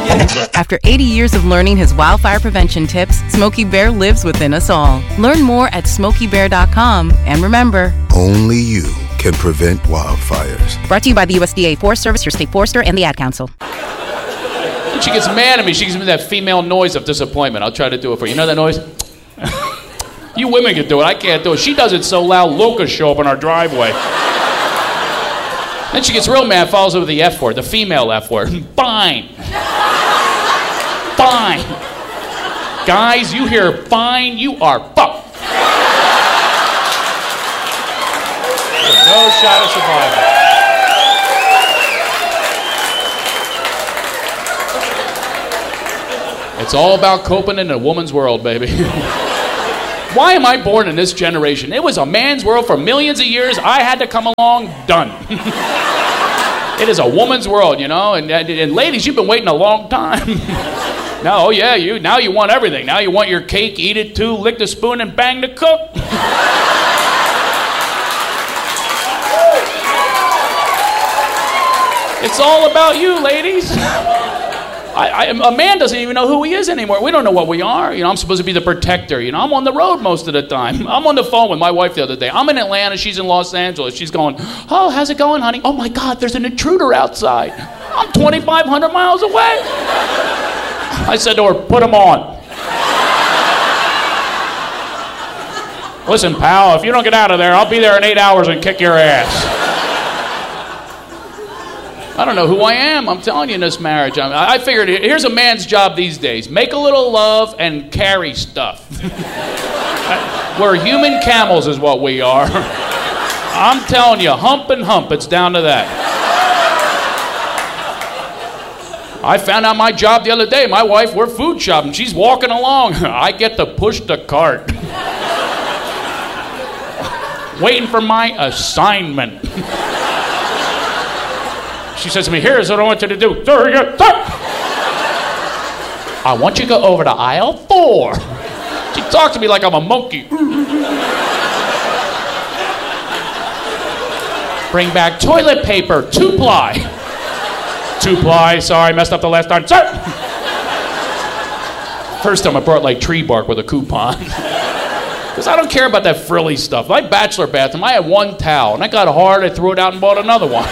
After 80 years of learning his wildfire prevention tips, Smokey Bear lives within us all. Learn more at SmokeyBear.com. And remember, only you can prevent wildfires. Brought to you by the USDA Forest Service, your state forester, and the Ad Council. She gets mad at me. She gives me that female noise of disappointment. I'll try to do it for you. You know that noise? You women can do it. I can't do it. She does it so loud, locusts show up in our driveway. Then she gets real mad, follows it with the F word, the female F word. Fine. Fine. Guys, you hear fine, you are fucked. There's no shot of survival. It's all about coping in a woman's world, baby. Why am I born in this generation? It was a man's world for millions of years. I had to come along, done. It is a woman's world, you know, and ladies, you've been waiting a long time. Now, oh yeah, now you want everything. Now you want your cake, eat it too, lick the spoon, and bang the cook. It's all about you, ladies. A man doesn't even know who he is anymore. We don't know what we are. You know, I'm supposed to be the protector. You know, I'm on the road most of the time. I'm on the phone with my wife the other day. I'm in Atlanta. She's in Los Angeles. She's going, oh, how's it going, honey? Oh, my God, there's an intruder outside. I'm 2,500 miles away. I said to her, put him on. Listen, pal, if you don't get out of there, I'll be there in 8 hours and kick your ass. I don't know who I am. I'm telling you in this marriage. I figured here's a man's job these days. Make a little love and carry stuff. We're human camels is what we are. I'm telling you, hump and hump. It's down to that. I found out my job the other day. My wife, we're food shopping. She's walking along. I get to push the cart. Waiting for my assignment. She says to me, here's what I want you to do. I want you to go over to aisle 4. She talks to me like I'm a monkey. Bring back toilet paper, 2-ply. 2-ply, sorry, messed up the last time. Sir! First time I brought like tree bark with a coupon. Because I don't care about that frilly stuff. My bachelor bathroom, I had one towel, and I got hard, I threw it out and bought another one.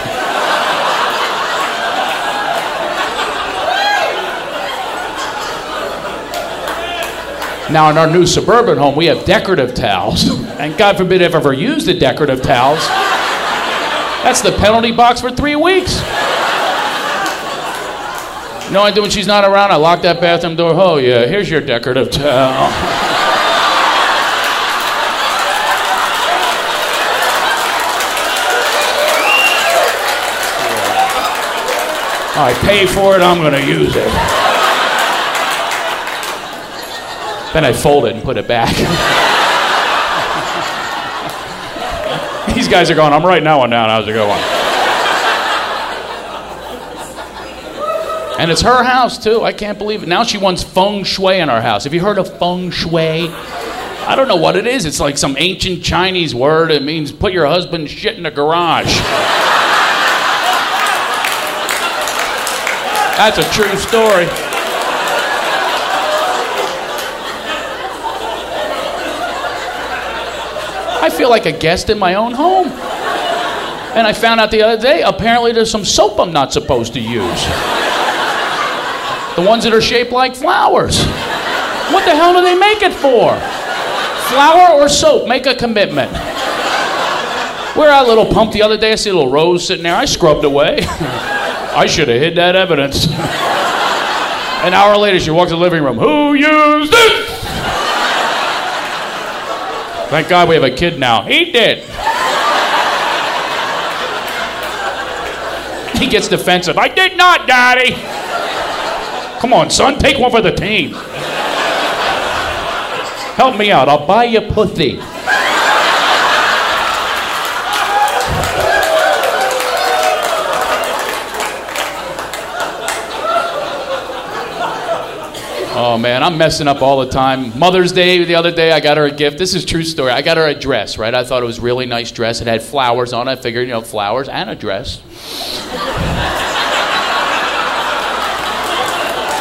Now, in our new suburban home, we have decorative towels. And God forbid if I ever use the decorative towels. That's the penalty box for 3 weeks. You know what I do when she's not around? I lock that bathroom door. Oh, yeah, here's your decorative towel. I pay for it, I'm going to use it. Then I fold it and put it back. These guys are going, I'm writing that one down. How's it going? And it's her house, too. I can't believe it. Now she wants feng shui in our house. Have you heard of feng shui? I don't know what it is. It's like some ancient Chinese word. It means put your husband's shit in the garage. That's a true story. I feel like a guest in my own home. And I found out the other day, apparently there's some soap I'm not supposed to use. The ones that are shaped like flowers. What the hell do they make it for? Flower or soap? Make a commitment. We're at a little pump the other day. I see a little rose sitting there. I scrubbed away. I should have hid that evidence. An hour later, she walks in the living room. Who used it? Thank God we have a kid now. He did. He gets defensive. I did not, Daddy. Come on, son, take one for the team. Help me out. I'll buy you pussy. Oh, man, I'm messing up all the time. Mother's Day, the other day, I got her a gift. This is a true story. I got her a dress, right? I thought it was a really nice dress. It had flowers on it. I figured, flowers and a dress.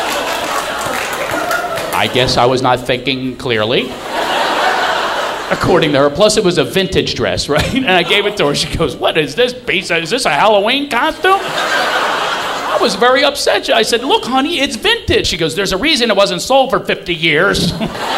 I guess I was not thinking clearly, according to her. Plus, it was a vintage dress, right? And I gave it to her. She goes, "What is this, piece? Is this a Halloween costume?" I was very upset. I said, "Look, honey, it's vintage." She goes, "There's a reason it wasn't sold for 50 years.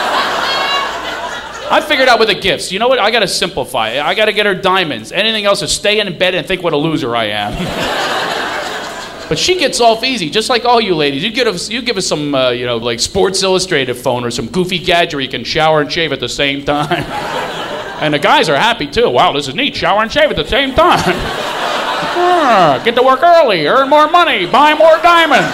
I figured out with the gifts. You know what? I got to simplify it. I got to get her diamonds. Anything else is stay in bed and think what a loser I am. But she gets off easy, just like all you ladies. You give us some, like Sports Illustrated phone or some goofy gadget where you can shower and shave at the same time. And the guys are happy, too. Wow, this is neat. Shower and shave at the same time. Get to work early, earn more money, buy more diamonds.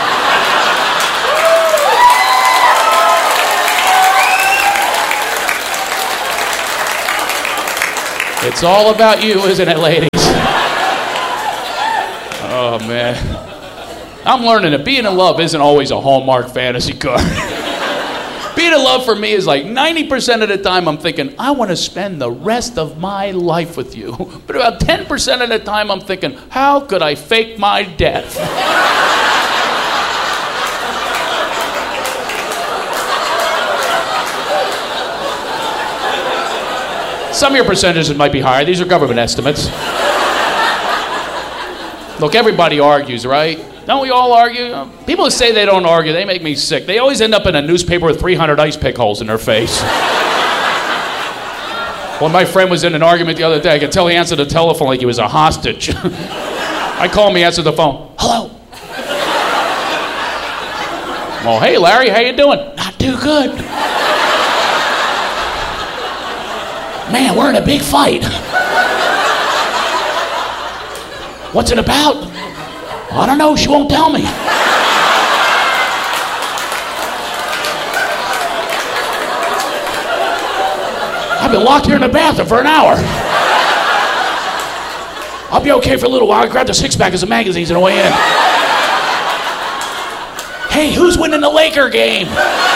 It's all about you, isn't it, ladies? Oh, man. I'm learning that being in love isn't always a Hallmark fantasy card. Being in love for me is like 90% of the time I'm thinking, I want to spend the rest of my life with you. But about 10% of the time I'm thinking, how could I fake my death? Some of your percentages might be higher. These are government estimates. Look, everybody argues, right? Don't we all argue? People who say they don't argue, they make me sick. They always end up in a newspaper with 300 ice pick holes in their face. When my friend was in an argument the other day, I could tell he answered the telephone like he was a hostage. I call him, he answered the phone. Hello. Well, hey, Larry, how you doing? Not too good. Man, we're in a big fight. What's it about? I don't know. She won't tell me. I've been locked here in the bathroom for an hour. I'll be okay for a little while. I grabbed a six-pack of some magazines on the way in. Hey, who's winning the Laker game?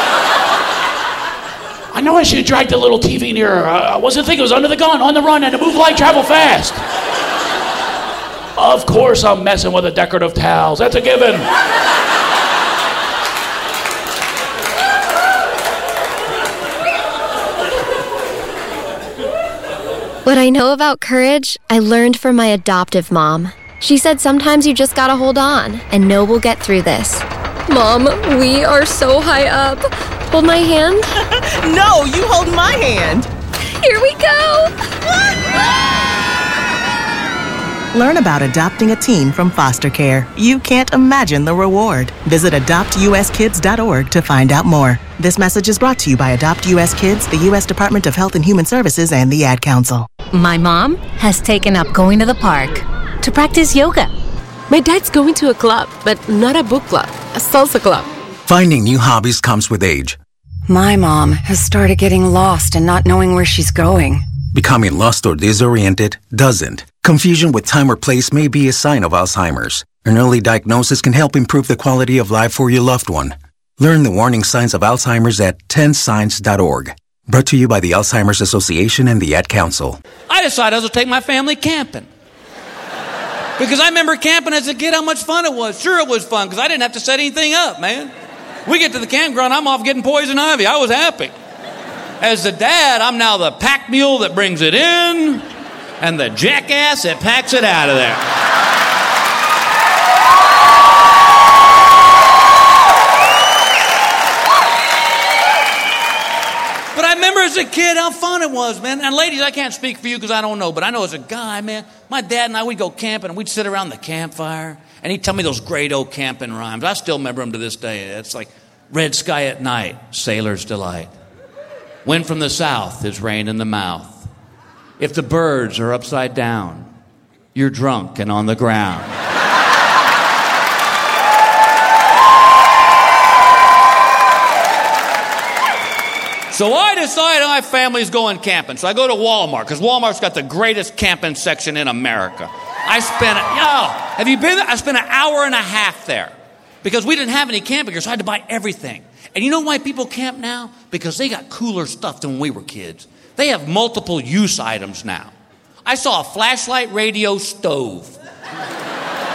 I know I should have dragged the little TV near her. I wasn't thinking it was under the gun, on the run, and to move light, travel fast. Of course I'm messing with the decorative towels. That's a given. What I know about courage, I learned from my adoptive mom. She said sometimes you just gotta hold on and know we'll get through this. Mom, we are so high up. Hold my hand. No, you hold my hand. Here we go. Learn about adopting a teen from foster care. You can't imagine the reward. Visit adoptuskids.org to find out more. This message is brought to you by Adopt US Kids, the U.S. Department of Health and Human Services, and the Ad Council. My mom has taken up going to the park to practice yoga. My dad's going to a club, but not a book club, a salsa club. Finding new hobbies comes with age. My mom has started getting lost and not knowing where she's going. Becoming lost or disoriented doesn't. Confusion with time or place may be a sign of Alzheimer's. An early diagnosis can help improve the quality of life for your loved one. Learn the warning signs of Alzheimer's at 10signs.org. Brought to you by the Alzheimer's Association and the Ad Council. I decided I was going to take my family camping. Because I remember camping as a kid, how much fun it was. Sure, it was fun, because I didn't have to set anything up, man. We get to the campground, I'm off getting poison ivy. I was happy. As the dad, I'm now the pack mule that brings it in and the jackass that packs it out of there. But I remember as a kid how fun it was, man. And ladies, I can't speak for you because I don't know, but I know as a guy, man, my dad and I, we'd go camping and we'd sit around the campfire and he'd tell me those great old camping rhymes. I still remember them to this day. It's like, red sky at night, sailor's delight. Wind from the south is rain in the mouth. If the birds are upside down, you're drunk and on the ground. So I decided my family's going camping. So I go to Walmart, because Walmart's got the greatest camping section in America. Have you been there? I spent an hour and a half there. Because we didn't have any camping gear, so I had to buy everything. And you know why people camp now? Because they got cooler stuff than when we were kids. They have multiple use items now. I saw a flashlight, radio, stove.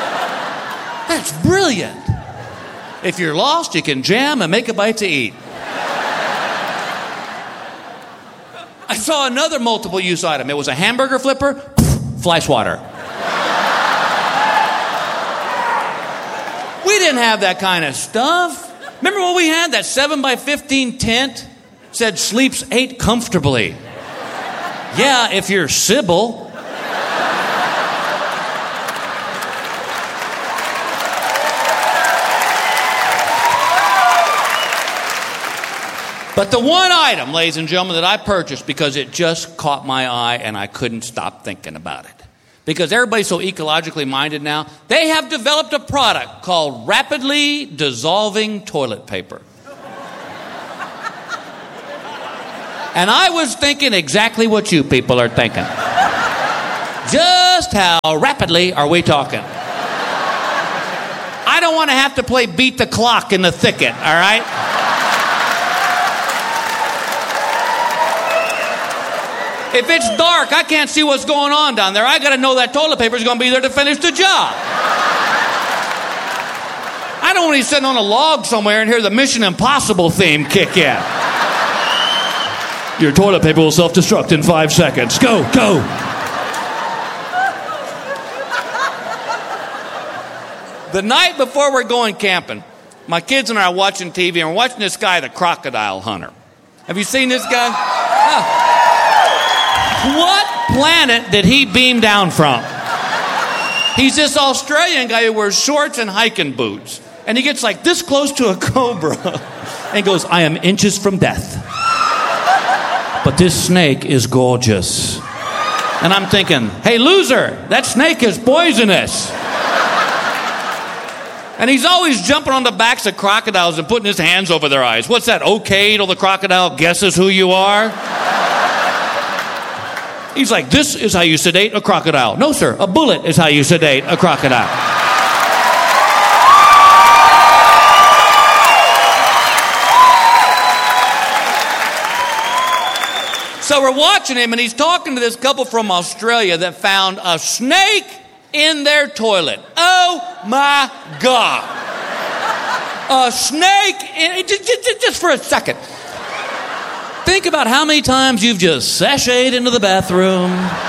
That's brilliant. If you're lost, you can jam and make a bite to eat. I saw another multiple use item. It was a hamburger flipper, fly swatter. We didn't have that kind of stuff. Remember what we had? That 7x15 tent? Said sleeps 8 comfortably. Yeah, if you're Sybil. But the one item, ladies and gentlemen, that I purchased because it just caught my eye and I couldn't stop thinking about it. Because everybody's so ecologically minded now, they have developed a product called rapidly dissolving toilet paper. And I was thinking exactly what you people are thinking. Just how rapidly are we talking? I don't want to have to play beat the clock in the thicket, all right? If it's dark, I can't see what's going on down there. I got to know that toilet paper is going to be there to finish the job. I don't want to be sitting on a log somewhere and hear the Mission Impossible theme kick in. Your toilet paper will self-destruct in 5 seconds. Go, go. The night before we're going camping, my kids and I are watching TV, and we're watching this guy, the Crocodile Hunter. Have you seen this guy? What planet did he beam down from? He's this Australian guy who wears shorts and hiking boots. And he gets like this close to a cobra. And he goes, I am inches from death. But this snake is gorgeous. And I'm thinking, hey, loser, that snake is poisonous. And he's always jumping on the backs of crocodiles and putting his hands over their eyes. What's that, okay, till the crocodile guesses who you are? He's like, this is how you sedate a crocodile. No, sir, a bullet is how you sedate a crocodile. So we're watching him, and he's talking to this couple from Australia that found a snake in their toilet. Oh, my God. A snake, just for a second. Think about how many times you've just sashayed into the bathroom.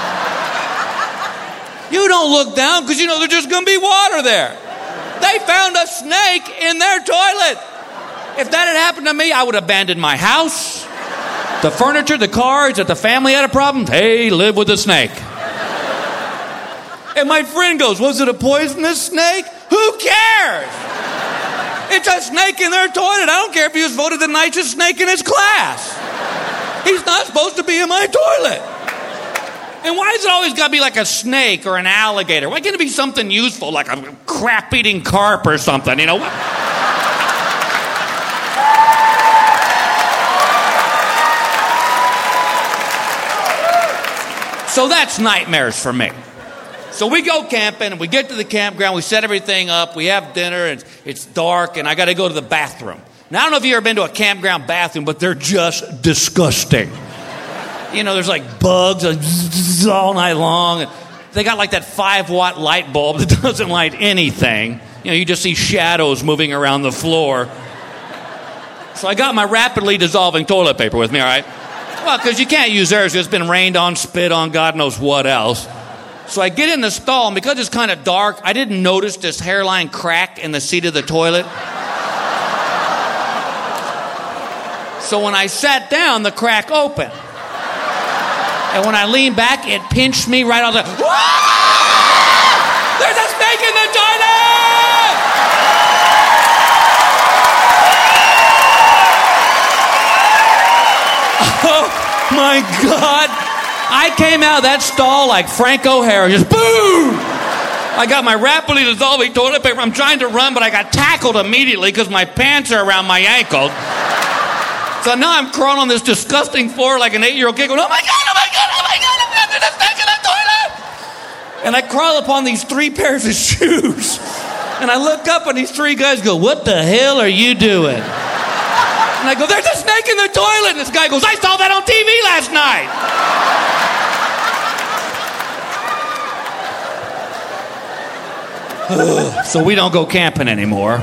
You don't look down because you know there's just going to be water there. They found a snake in their toilet. If that had happened to me, I would have abandoned my house, the furniture, the cars. If the family had a problem, hey, live with the snake. And my friend goes, was it a poisonous snake? Who cares? It's a snake in their toilet. I don't care if he was voted the nicest snake in his class. He's not supposed to be in my toilet. And why does it always got to be like a snake or an alligator? Why can't it be something useful, like a crap-eating carp or something, you know? So that's nightmares for me. So we go camping, and we get to the campground, we set everything up, we have dinner, and it's dark, and I got to go to the bathroom. Now, I don't know if you've ever been to a campground bathroom, but they're just disgusting. You know, there's like bugs all night long. And they got like that 5-watt light bulb that doesn't light anything. You know, you just see shadows moving around the floor. So I got my rapidly dissolving toilet paper with me, all right? Well, because you can't use theirs. It's been rained on, spit on, God knows what else. So I get in the stall, and because it's kind of dark, I didn't notice this hairline crack in the seat of the toilet. So when I sat down, the crack opened. And when I leaned back, it pinched me right on the... Whoa! There's a snake in the toilet! Oh, my God. I came out of that stall like Frank O'Hara, just boom! I got my rapidly dissolving toilet paper. I'm trying to run, but I got tackled immediately because my pants are around my ankles. So now I'm crawling on this disgusting floor like an 8-year-old kid going, oh my God, oh my God, oh my God, there's a snake in the toilet! And I crawl upon these 3 pairs of shoes. And I look up and these 3 guys go, what the hell are you doing? And I go, there's a snake in the toilet! And this guy goes, I saw that on TV last night! So we don't go camping anymore.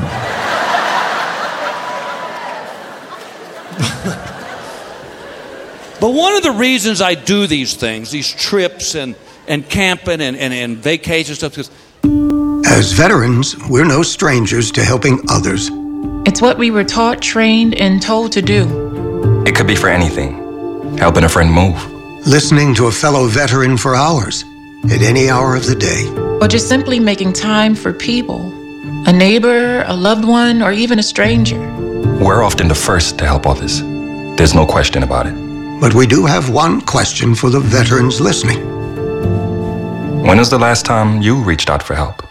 But one of the reasons I do these things, these trips and camping and vacations stuff, is as veterans, we're no strangers to helping others. It's what we were taught, trained, and told to do. It could be for anything. Helping a friend move. Listening to a fellow veteran for hours, at any hour of the day. Or just simply making time for people. A neighbor, a loved one, or even a stranger. We're often the first to help others. There's no question about it. But we do have one question for the veterans listening. When was the last time you reached out for help?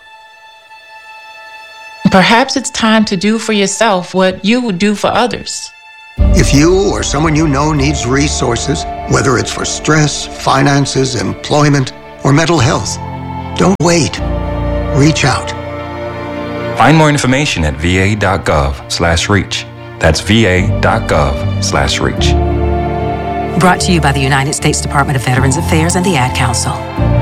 Perhaps it's time to do for yourself what you would do for others. If you or someone you know needs resources, whether it's for stress, finances, employment, or mental health, don't wait. Reach out. Find more information at va.gov/reach. That's va.gov/reach. Brought to you by the United States Department of Veterans Affairs and the Ad Council.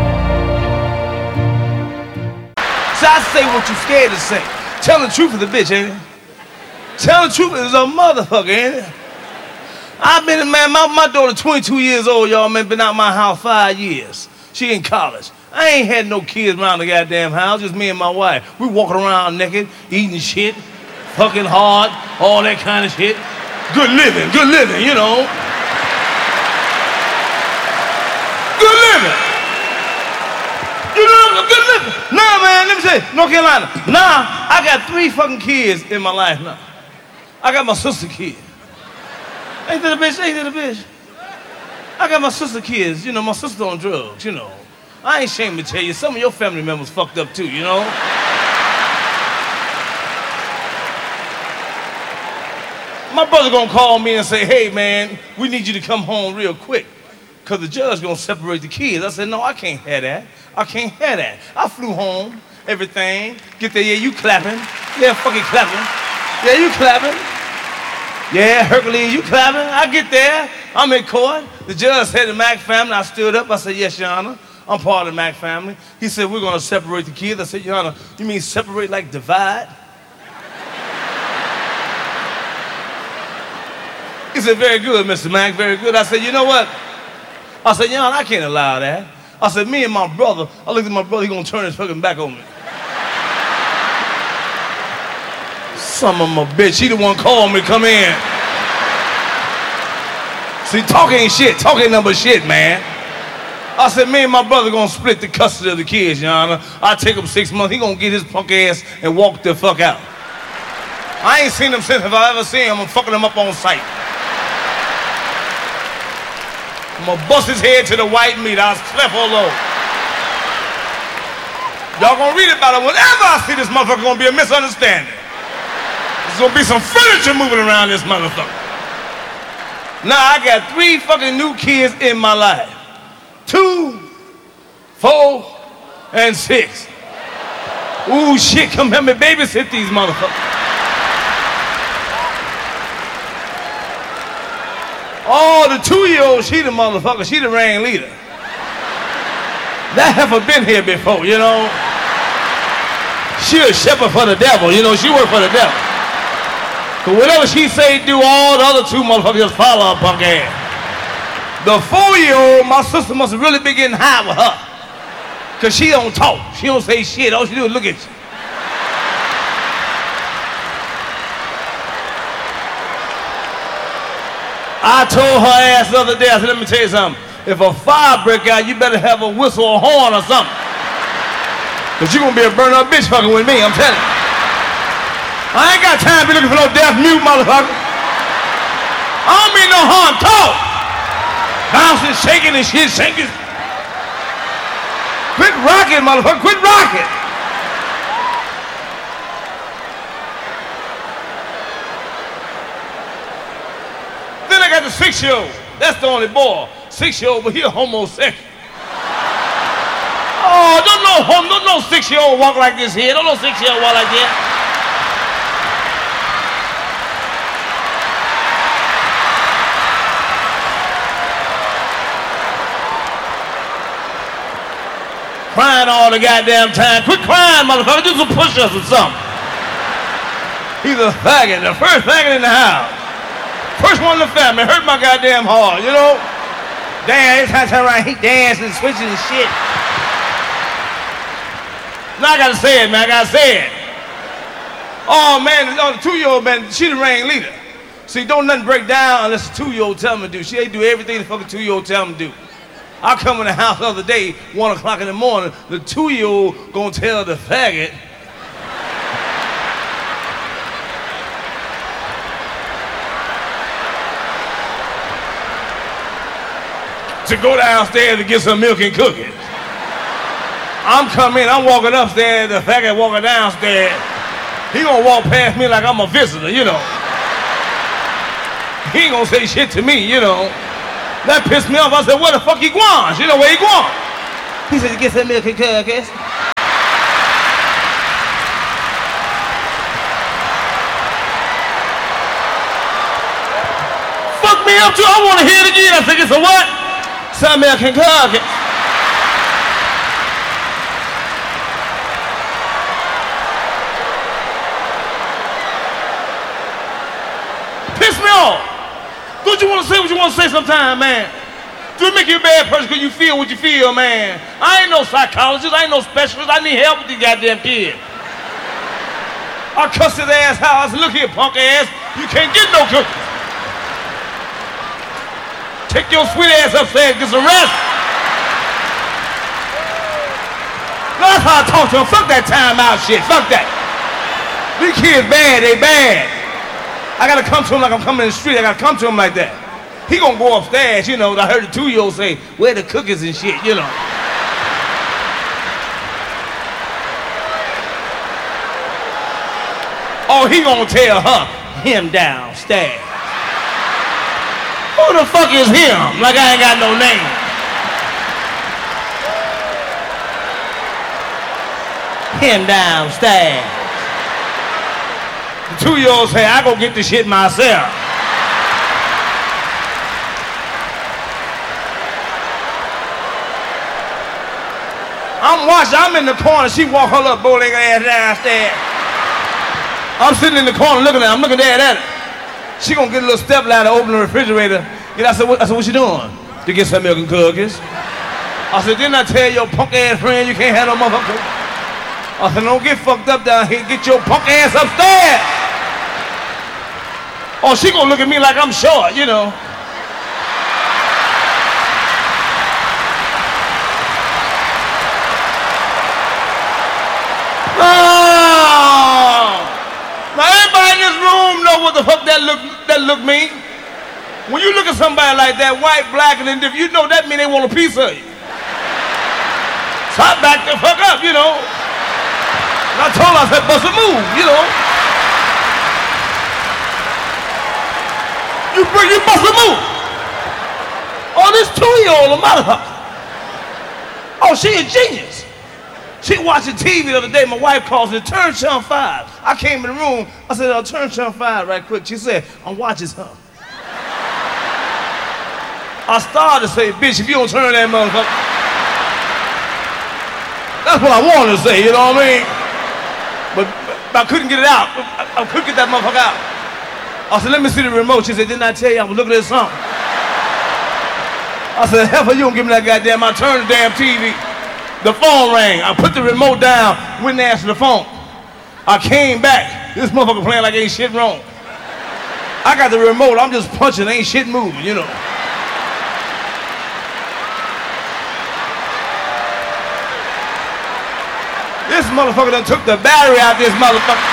So I say what you scared to say. Tell the truth of the bitch, ain't it? Tell the truth is a motherfucker, ain't it? I've been, man, my daughter 22 years old, y'all, man, been out my house 5 years. She in college. I ain't had no kids around the goddamn house, just me and my wife. We walking around naked, eating shit, fucking hard, all that kind of shit. Good living, you know. Good living. You know, good living. Nah, man, let me say, North Carolina. Nah, I got 3 fucking kids in my life now. I got my sister kid. Ain't that a bitch? Ain't that a bitch? I got my sister kids. You know, my sister on drugs, you know. I ain't ashamed to tell you, some of your family members fucked up too, you know? My brother gonna call me and say, hey, man, we need you to come home real quick because the judge gonna separate the kids. I said, no, I can't have that. I can't have that. I flew home, everything. Get there, yeah, you clapping. Yeah, fucking clapping. Yeah, you clapping. Yeah, Hercules, you clapping. I get there. I'm in court. The judge said the Mack family. I stood up. I said, yes, Your Honor. I'm part of the Mack family. He said, we're going to separate the kids. I said, Your Honor, you mean separate like divide? He said, very good, Mr. Mack, very good. I said, you know what? I said, Your Honor, I can't allow that. I said, me and my brother, I looked at my brother, he going to turn his fucking back on me. Son of a bitch, he the one called me to come in. See, talk ain't shit. Talk ain't nothing but shit, man. I said, me and my brother gonna split the custody of the kids, Your Honor. I take him 6 months. He gonna get his punk ass and walk the fuck out. I ain't seen him since. If I ever seen him, I'm fucking him up on sight. I'm gonna bust his head to the white meat. I'll slap all over. Y'all gonna read about it. Whenever I see this motherfucker, gonna be a misunderstanding. There's gonna be some furniture moving around this motherfucker. Now I got 3 fucking new kids in my life. 2, 4, and 6. Ooh, shit, come help me babysit these motherfuckers. Oh, the 2-year-old, she the motherfucker, she the ring leader. That heifer been here before, you know. She a shepherd for the devil, you know, she work for the devil. Cause whatever she say do, all the other 2 motherfuckers just follow her punk ass. The 4-year-old, my sister must have really been getting high with her. Cause she don't talk, she don't say shit, all she do is look at you. I told her ass the other day, I said, let me tell you something. If a fire break out, you better have a whistle or horn or something. Cause you gonna be a burn up bitch fucking with me, I'm telling you. I ain't got time to be looking for no deaf mute motherfucker. I don't mean no harm, talk. Bouncing, shaking and shit, shaking. Quit rocking, motherfucker, quit rocking. Then I got the 6-year-old. That's the only boy. 6-year-old, but he a homosexual. Oh, don't no 6-year-old walk like this here. Don't no 6-year-old walk like that. Crying all the goddamn time. Quit crying, motherfucker. Do some push-ups or something. He's a faggot. The first faggot in the house. First one in the family. Hurt my goddamn heart, you know? Damn, every time I turn around, he dancing and switching and shit. Now I gotta say it, man, I gotta say it. Oh, man, the 2-year-old, man, she the ring leader. See, don't nothing break down unless the 2-year-old tell him to do. She ain't do everything the fucking 2-year-old tell him to do. I come in the house the other day, 1 o'clock in the morning, the 2-year-old gonna tell the faggot to go downstairs to get some milk and cookies. I'm coming, I'm walking upstairs, the faggot walking downstairs. He gonna walk past me like I'm a visitor, you know. He ain't gonna say shit to me, you know. That pissed me off. I said, where the fuck he going? You know where he going? He said, get some milk and cookies. Fuck me up too. I wanna hear it again. I said, get some what? Some milk and cookies. Piss me off. Don't you want to say what you want to say sometime, man? Do it make you a bad person because you feel what you feel, man? I ain't no psychologist. I ain't no specialist. I need help with these goddamn kids. I cussed his ass out. I said, look here, punk ass. You can't get no cookies. Take your sweet ass upstairs and get some rest. That's how I talk to him. Fuck that time out shit. Fuck that. These kids bad. They bad. I gotta come to him like I'm coming in the street. I gotta come to him like that. He gonna go upstairs, you know. I heard the 2-year-old say, where the cookies and shit, you know. Oh, he gonna tell her, him downstairs. Who the fuck is him? Like I ain't got no name. Him downstairs. The 2-year-old say, I go get the shit myself. I'm watching, I'm in the corner, she walk her little bow-legged ass downstairs. I'm sitting in the corner looking at her, I'm looking at her. She gonna get a little step ladder, open the refrigerator. I said, what you doing? To get some milk and cookies. I said, didn't I tell your punk ass friend you can't have no motherfucker? I said, don't get fucked up down here, get your punk ass upstairs. Oh, she gonna look at me like I'm short, you know. Now everybody in this room know what the fuck that look mean. When you look at somebody like that, white, black, and indifferent, you know that mean they want a piece of you. So I backed the fuck up, you know. And I told her, I said, bust a move, you know. You bust a move. Oh, this 2-year-old, a motherfucker. Oh, she a genius. She watching TV the other day. My wife calls me, turn channel 5. I came in the room. I said, turn channel 5 right quick. She said, I'm watching something. I started to say, bitch, if you don't turn that motherfucker. That's what I wanted to say, you know what I mean? But I couldn't get it out. I couldn't get that motherfucker out. I said, let me see the remote. She said, didn't I tell you I was looking at something? I said, hell, you don't give me that goddamn. I turned the damn TV. The phone rang. I put the remote down, went and answered the phone. I came back. This motherfucker playing like ain't shit wrong. I got the remote. I'm just punching, ain't shit moving, you know. This motherfucker done took the battery out this motherfucker.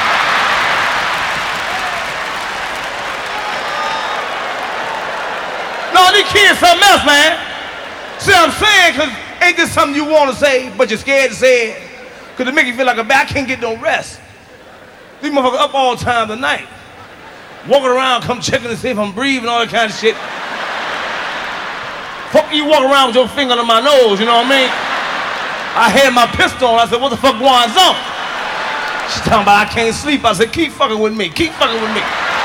No, these kids something else, man. See what I'm saying? Because ain't this something you want to say, but you're scared to say it? Because it make you feel like a bat. I can't get no rest. These motherfuckers up all time of the night. Walking around, come checking to see if I'm breathing, all that kind of shit. Fuck you walk around with your finger on my nose, you know what I mean? I had my pistol on. I said, what the fuck going on? She talking about I can't sleep. I said, keep fucking with me. Keep fucking with me.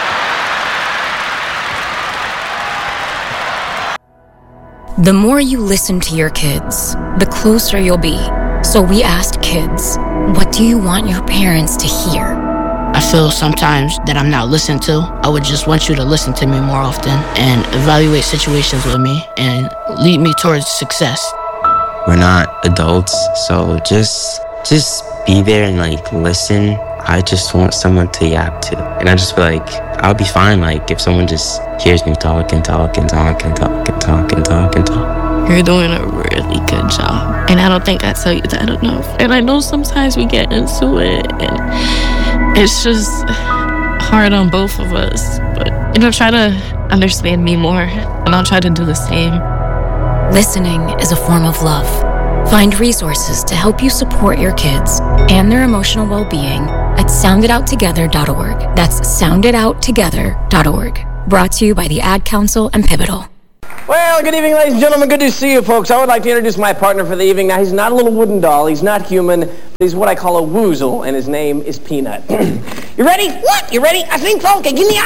The more you listen to your kids, the closer you'll be. So we asked kids, what do you want your parents to hear? I feel sometimes that I'm not listened to. I would just want you to listen to me more often and evaluate situations with me and lead me towards success. We're not adults, so just be there and like listen. I just want someone to yap to. And I just feel like I'll be fine like if someone just hears me talk and talk and talk and talk and talk and talk and talk. You're doing a really good job. And I don't think I tell you that enough. And I know sometimes we get into it and it's just hard on both of us. But, try to understand me more and I'll try to do the same. Listening is a form of love. Find resources to help you support your kids and their emotional well-being at sounditouttogether.org. That's sounditouttogether.org. Brought to you by the Ad Council and Pivotal. Well, good evening, ladies and gentlemen. Good to see you, folks. I would like to introduce my partner for the evening. Now, he's not a little wooden doll. He's not human. But he's what I call a woozle, and his name is Peanut. You ready? What? You ready? I think so. Okay, give me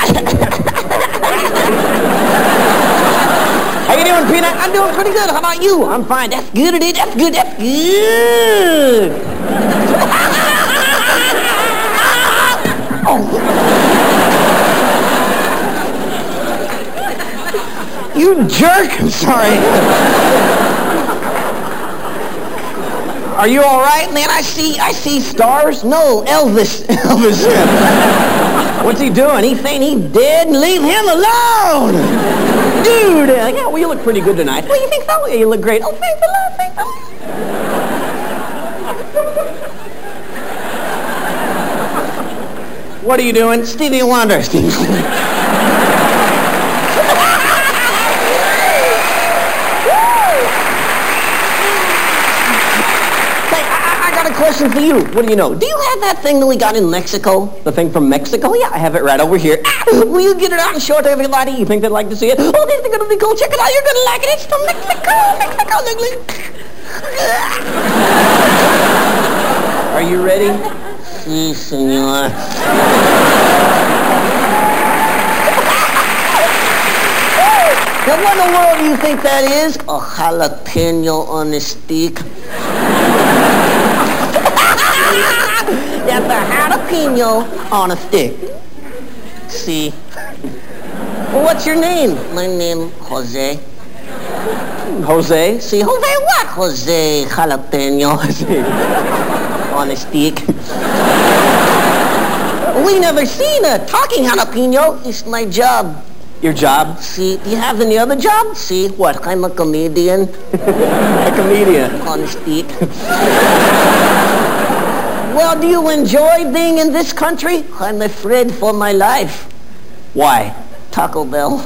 How you doing, Peanut? I'm doing pretty good. How about you? I'm fine. That's good, it is. That's good. That's good. You jerk! I'm sorry. Are you all right, man? I see stars. No, Elvis. What's he doing? He's saying he's dead and leave him alone. Dude, yeah, well, you look pretty good tonight. Well, you think so? Yeah, you look great. Oh, thanks a lot. Thanks a lot. What are you doing? Stevie Wonder. Question for you. What do you know? Do you have that thing that we got in Mexico? The thing from Mexico? Yeah, I have it right over here. Will you get it out and show it to everybody? You think they'd like to see it? Oh, this is going to be cool. Check it out. You're going to like it. It's from Mexico. Are you ready? Si, senor. Now, what in the world do you think that is? A jalapeno on a stick. That's a jalapeno on a stick. See? Well, what's your name? My name, Jose. Jose? See, Jose what? Jose jalapeno on a stick. We never seen a talking jalapeno. It's my job. Your job? See, do you have any other job? See, what? I'm a comedian. A comedian. On a stick. Well, do you enjoy being in this country? I'm afraid for my life. Why? Taco Bell.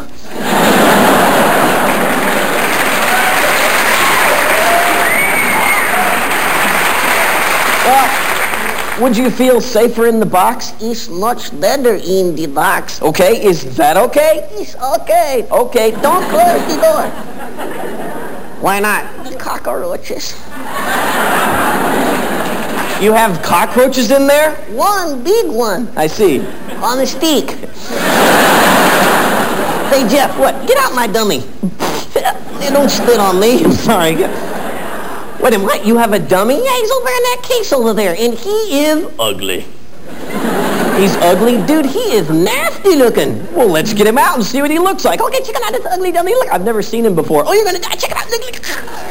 Well, would you feel safer in the box? It's much better in the box. Okay, is that okay? It's okay. Okay, don't close the door. Why not? Cockroaches. You have cockroaches in there? One big one. I see. On a stick. Hey, Jeff, what? Get out my dummy. Don't spit on me. I'm sorry. Wait a minute, what? You have a dummy? Yeah, he's over in that case over there, and he is ugly. He's ugly? Dude, he is nasty looking. Well, let's get him out and see what he looks like. Okay, check out this ugly dummy. Look, I've never seen him before. Oh, you're going to die. Check it out. Look.